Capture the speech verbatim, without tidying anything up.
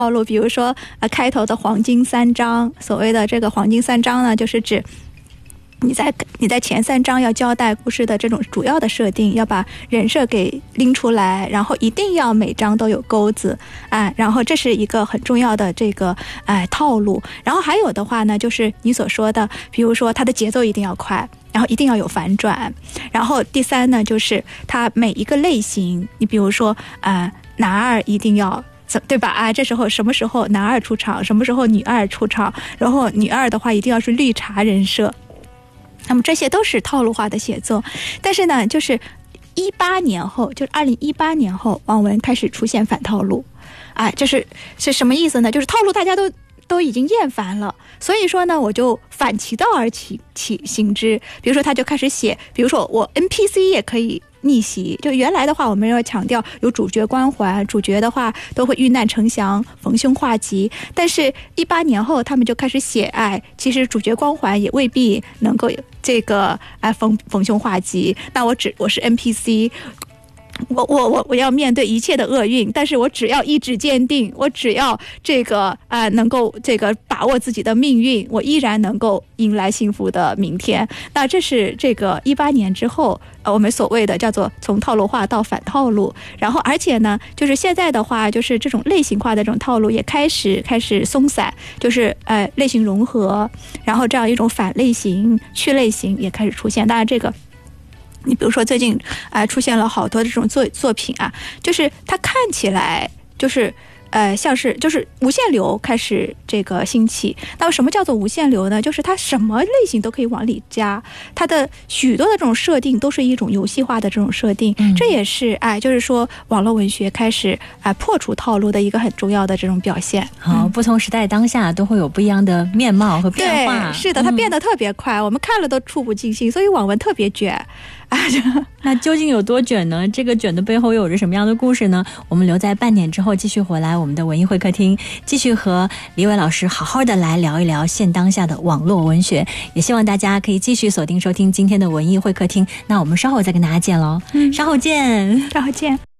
套路，比如说呃开头的黄金三章，所谓的这个黄金三章呢，就是指你在你在前三章要交代故事的这种主要的设定，要把人设给拎出来，然后一定要每章都有钩子，哎，然后这是一个很重要的这个哎套路。然后还有的话呢，就是你所说的，比如说它的节奏一定要快，然后一定要有反转。然后第三呢，就是它每一个类型，你比如说呃男二一定要。对吧？啊，这时候什么时候男二出场，什么时候女二出场，然后女二的话一定要是绿茶人设。那么这些都是套路化的写作，但是呢，就是一八年后，就是二零一八年后，网文开始出现反套路，哎，这是是什么意思呢？就是套路大家都都已经厌烦了，所以说呢，我就反其道而起起行之。比如说，他就开始写，比如说我 N P C 也可以逆袭，就原来的话我们要强调有主角光环，主角的话都会遇难成祥，逢凶化吉，但是一八年后他们就开始写，哎，其实主角光环也未必能够这个哎逢逢凶化吉，那我只我是 N P C，我我我我要面对一切的厄运，但是我只要意志坚定，我只要这个啊、呃、能够这个把握自己的命运，我依然能够迎来幸福的明天。那这是这个一八年之后呃我们所谓的叫做从套路化到反套路。然后而且呢，就是现在的话，就是这种类型化的这种套路也开始开始松散，就是呃类型融合，然后这样一种反类型去类型也开始出现。当然这个你比如说最近啊、呃、出现了好多这种作作品啊，就是它看起来就是呃像是就是无限流开始这个兴起。那么什么叫做无限流呢？就是它什么类型都可以往里加，它的许多的这种设定都是一种游戏化的这种设定、嗯、这也是哎就是说网络文学开始哎、呃、破除套路的一个很重要的这种表现。 好、嗯，不同时代当下都会有不一样的面貌和变化。 对，是的，它变得特别快、嗯、我们看了都触不尽兴，所以网文特别卷。 那究竟有多卷呢？这个卷的背后又有着什么样的故事呢？我们留在半点之后继续回来我们的文艺会客厅，继续和李伟老师好好的来聊一聊现当下的网络文学，也希望大家可以继续锁定收听今天的文艺会客厅。那我们稍后再跟大家见咯。嗯，稍后见， 稍后见。